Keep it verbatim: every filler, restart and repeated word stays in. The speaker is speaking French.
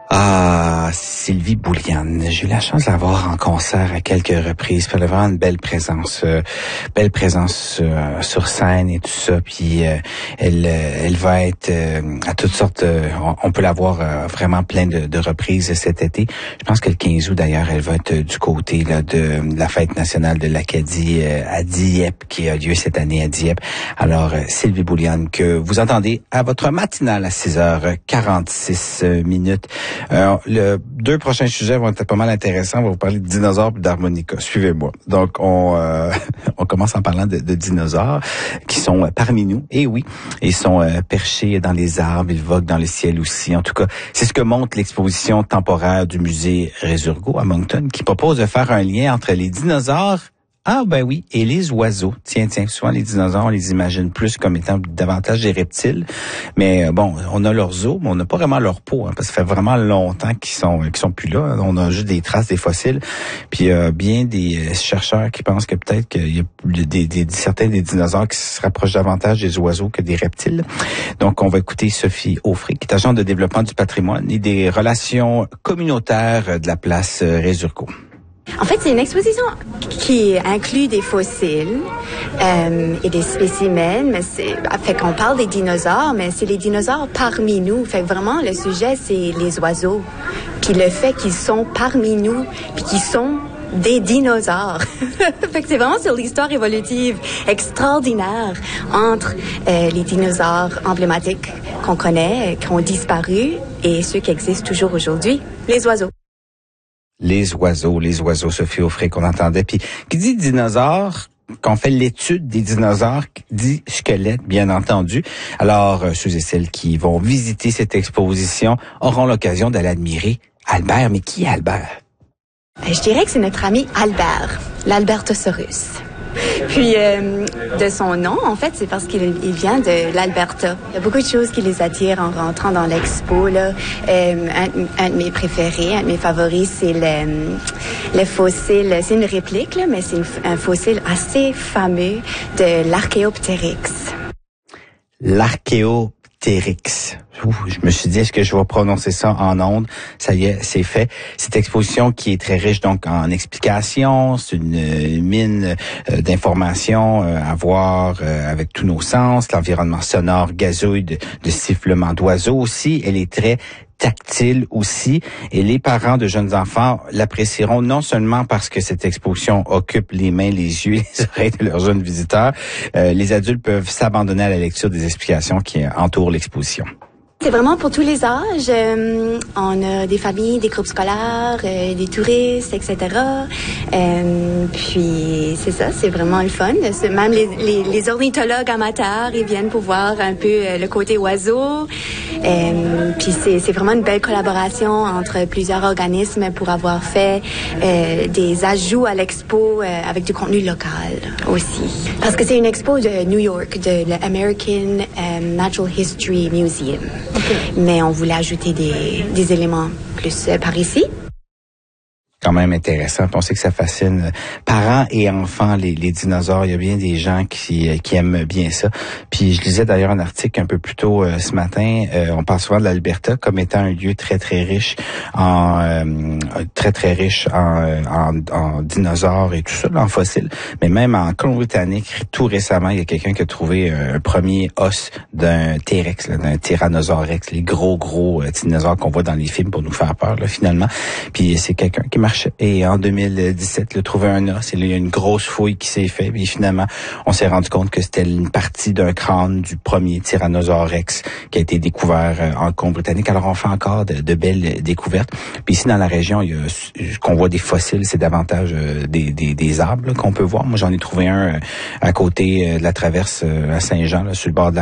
Ah, Sylvie Bouliane. J'ai eu la chance de la voir en concert à quelques reprises. Elle a vraiment une belle présence, euh, belle présence euh, sur scène et tout ça. Puis euh, elle, euh, elle va être euh, à toutes sortes. Euh, on, on peut la voir euh, vraiment plein de, de reprises cet été. Je pense que le quinze août d'ailleurs, elle va être du côté là de, de la fête nationale de l'Acadie euh, à Dieppe qui a lieu cette année à Dieppe. Alors euh, Sylvie Bouliane que vous entendez à votre matinale à six heures quarante-six minutes. Euh, le deux prochains sujets vont être pas mal intéressants. On va vous parler de dinosaures et d'harmonica. Suivez-moi. Donc, on euh, on commence en parlant de, de dinosaures qui sont euh, parmi nous. Et oui, ils sont euh, perchés dans les arbres, ils voguent dans le ciel aussi. En tout cas, c'est ce que montre l'exposition temporaire du musée Resurgo à Moncton, qui propose de faire un lien entre les dinosaures. Ah ben oui, et les oiseaux. Tiens, tiens, souvent les dinosaures, on les imagine plus comme étant davantage des reptiles. Mais bon, on a leurs os, mais on n'a pas vraiment leur peau, hein, parce que ça fait vraiment longtemps qu'ils sont qu'ils sont plus là. On a juste des traces des fossiles. Puis il y a bien des chercheurs qui pensent que peut-être qu'il y a des, des, des certains des dinosaures qui se rapprochent davantage des oiseaux que des reptiles. Donc on va écouter Sophie Offray, qui est agente de développement du patrimoine et des relations communautaires de la place Resurgo. En fait, c'est une exposition qui inclut des fossiles euh, et des spécimens. Mais c'est, fait qu'on parle des dinosaures, mais c'est les dinosaures parmi nous. Fait que vraiment, le sujet, c'est les oiseaux. Puis le fait qu'ils sont parmi nous, puis qu'ils sont des dinosaures. Fait que c'est vraiment sur l'histoire évolutive extraordinaire entre euh, les dinosaures emblématiques qu'on connaît, qui ont disparu, et ceux qui existent toujours aujourd'hui, les oiseaux. Les oiseaux, les oiseaux, Sophie Offray, qu'on entendait. Puis, qui dit dinosaures, qu'on fait l'étude des dinosaures, dit squelette, bien entendu. Alors, euh, ceux et celles qui vont visiter cette exposition auront l'occasion d'aller admirer Albert. Mais qui est Albert? Ben, je dirais que c'est notre ami Albert, l'Albertosaurus. Puis, euh, de son nom, en fait, c'est parce qu'il il vient de l'Alberta. Il y a beaucoup de choses qui les attirent en rentrant dans l'expo, là. Euh, un, un de mes préférés, un de mes favoris, c'est le, le fossile. C'est une réplique, là, mais c'est une, un fossile assez fameux de l'Archaeopteryx. L'Archaeopteryx. Ouh, je me suis dit, est-ce que je vais prononcer ça en ondes? Ça y est, c'est fait. Cette exposition qui est très riche donc en explications, c'est une, une mine euh, d'informations euh, à voir euh, avec tous nos sens, l'environnement sonore, gazouille, de, de sifflement d'oiseaux aussi. Elle est très tactile aussi, et les parents de jeunes enfants l'apprécieront non seulement parce que cette exposition occupe les mains, les yeux, les oreilles de leurs jeunes visiteurs, euh, les adultes peuvent s'abandonner à la lecture des explications qui entourent l'exposition. C'est vraiment pour tous les âges. Euh, on a des familles, des groupes scolaires, euh, des touristes, et cetera. Euh, puis c'est ça, c'est vraiment le fun. C'est même les, les, les ornithologues amateurs, ils viennent pour voir un peu euh, le côté oiseau. Euh, puis c'est, c'est vraiment une belle collaboration entre plusieurs organismes pour avoir fait euh, des ajouts à l'expo euh, avec du contenu local aussi. Parce que c'est une expo de New York, de l'American um, Natural History Museum. Okay. Mais on voulait ajouter des, des éléments plus euh, par ici. Quand même intéressant. On sait que ça fascine parents et enfants, les, les dinosaures. Il y a bien des gens qui, qui aiment bien ça. Puis je lisais d'ailleurs un article un peu plus tôt euh, ce matin. Euh, on parle souvent de l'Alberta comme étant un lieu très très riche en euh, très très riche en, en, en dinosaures et tout ça, en fossiles. Mais même en Colombie-Britannique, tout récemment, il y a quelqu'un qui a trouvé un premier os d'un T-Rex, là, d'un Tyrannosaure Rex, les gros gros euh, dinosaures qu'on voit dans les films pour nous faire peur là, finalement. Puis c'est quelqu'un qui marche. Et en deux mille dix-sept, il a trouvé un os. Et là, il y a une grosse fouille qui s'est faite. Et finalement, on s'est rendu compte que c'était une partie d'un crâne du premier Tyrannosaure Rex qui a été découvert en Colombie-Britannique. Alors, on fait encore de, de belles découvertes. Puis ici, dans la région, il y a, qu'on voit des fossiles, c'est davantage des, des, des arbres là, qu'on peut voir. Moi, j'en ai trouvé un à côté de la traverse à Saint-Jean, là, sur le bord de la